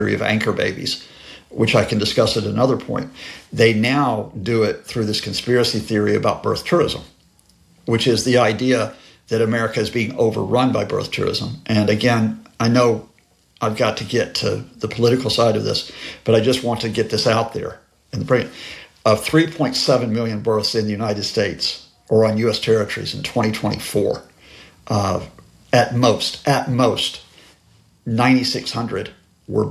of anchor babies, which I can discuss at another point. They now do it through this conspiracy theory about birth tourism, which is the idea that America is being overrun by birth tourism. And again, I know I've got to get to the political side of this, but I just want to get this out there. Of 3.7 million births in the United States or on U.S. territories in 2024, at most, 9,600 were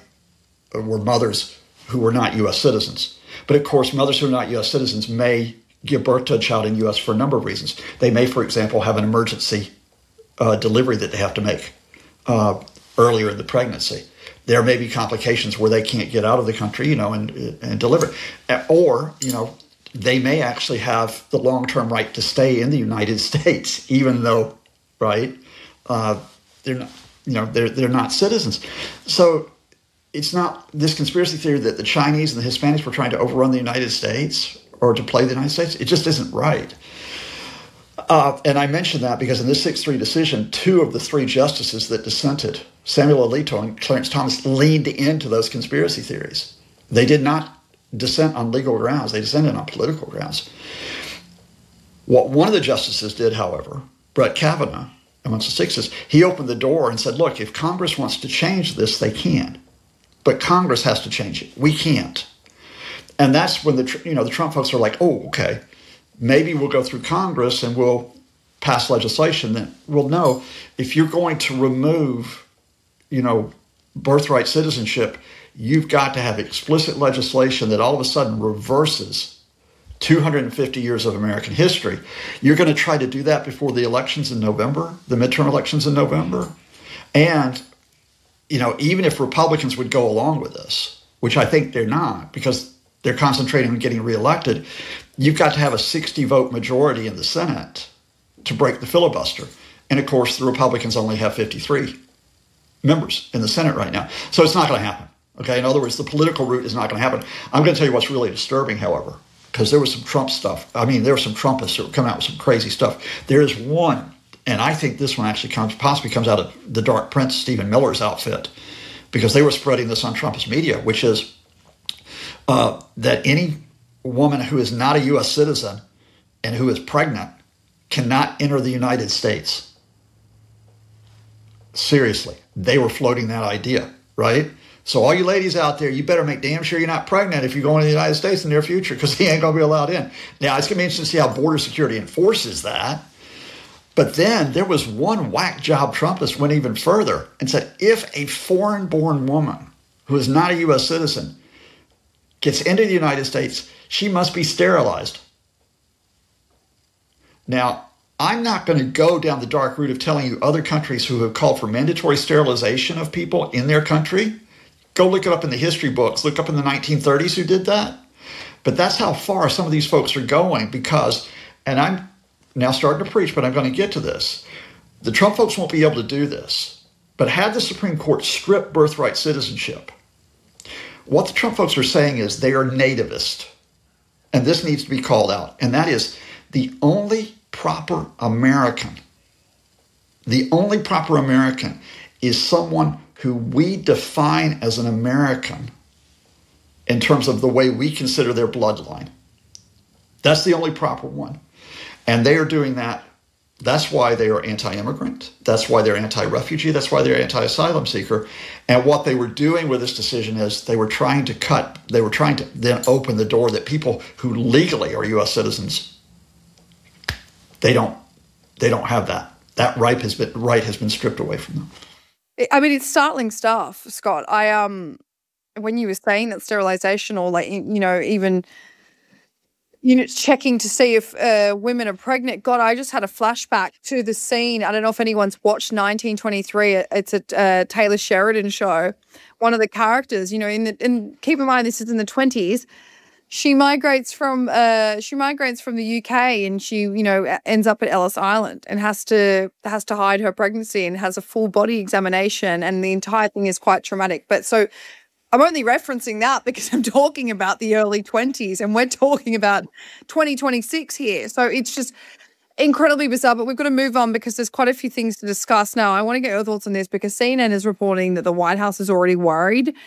mothers who were not U.S. citizens. But of course, mothers who are not U.S. citizens may give birth to a child in the U.S. for a number of reasons. They may, for example, have an emergency delivery that they have to make earlier in the pregnancy. There may be complications where they can't get out of the country, and deliver. Or, they may actually have the long-term right to stay in the United States, even though, right, they're not, they're not citizens. So it's not this conspiracy theory that the Chinese and the Hispanics were trying to overrun the United States or to play the United States. It just isn't right. And I mention that because in this 6-3 decision, 2 of the 3 justices that dissented, Samuel Alito and Clarence Thomas, leaned into those conspiracy theories. They did not dissent on legal grounds. They dissented on political grounds. What one of the justices did, however, Brett Kavanaugh, amongst the 6s, he opened the door and said, look, if Congress wants to change this, they can. But Congress has to change it. We can't. And that's when the Trump folks are like, oh, okay, maybe we'll go through Congress and we'll pass legislation that, well, no, if you're going to remove, birthright citizenship, you've got to have explicit legislation that all of a sudden reverses 250 years of American history. You're going to try to do that before the elections in November, the midterm elections in November. And, even if Republicans would go along with this, which I think they're not because they're concentrating on getting reelected, you've got to have a 60-vote majority in the Senate to break the filibuster. And of course, the Republicans only have 53 members in the Senate right now. So it's not going to happen. Okay. In other words, the political route is not going to happen. I'm going to tell you what's really disturbing, however, because there was some Trump stuff. I mean, there were some Trumpists who were coming out with some crazy stuff. There is one, and I think this one actually possibly comes out of the Dark Prince, Stephen Miller's outfit, because they were spreading this on Trumpist media, which is that any woman who is not a U.S. citizen and who is pregnant cannot enter the United States. Seriously, they were floating that idea, right? So all you ladies out there, you better make damn sure you're not pregnant if you're going to the United States in the near future, because he ain't going to be allowed in. Now, it's going to be interesting to see how border security enforces that. But then there was one whack job Trumpist went even further and said, if a foreign-born woman who is not a U.S. citizen gets into the United States, she must be sterilized. Now, I'm not going to go down the dark route of telling you other countries who have called for mandatory sterilization of people in their country. Go look it up in the history books. Look up in the 1930s who did that. But that's how far some of these folks are going because, and I'm now starting to preach, but I'm going to get to this. The Trump folks won't be able to do this. But had the Supreme Court stripped birthright citizenship, what the Trump folks are saying is they are nativist. And this needs to be called out. And that is the only proper American. The only proper American is someone who we define as an American in terms of the way we consider their bloodline. That's the only proper one. And they are doing that. That's why they are anti-immigrant. That's why they're anti-refugee. That's why they're anti-asylum seeker. And what they were doing with this decision is they were trying to then open the door that people who legally are U.S. citizens, they don't have that. That right has been stripped away from them. I mean, it's startling stuff, Scott. When you were saying that sterilization or even checking to see if women are pregnant, God, I just had a flashback to the scene. I don't know if anyone's watched 1923. It's a Taylor Sheridan show. One of the characters, and keep in mind this is in the 20s. She migrates from the UK and she, ends up at Ellis Island and has to hide her pregnancy and has a full body examination, and the entire thing is quite traumatic. But so I'm only referencing that because I'm talking about the early 20s and we're talking about 2026 here. So it's just, incredibly bizarre, but we've got to move on because there's quite a few things to discuss now. I want to get your thoughts on this because CNN is reporting that the White House is already worried